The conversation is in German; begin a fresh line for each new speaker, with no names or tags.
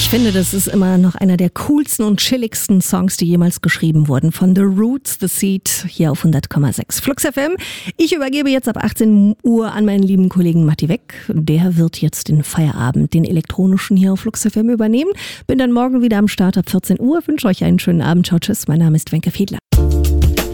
finde, das ist immer noch einer der coolsten und chilligsten Songs, die jemals geschrieben wurden. Von The Roots, The Seed, hier auf 100,6 Flux FM. Ich übergebe jetzt ab 18 Uhr an meinen lieben Kollegen Matti Weck. Der wird jetzt den Feierabend, den elektronischen hier auf Flux FM übernehmen. Bin dann morgen wieder am Start ab 14 Uhr. Wünsche euch einen schönen Abend. Ciao, tschüss. Mein Name ist Wenke Fiedler.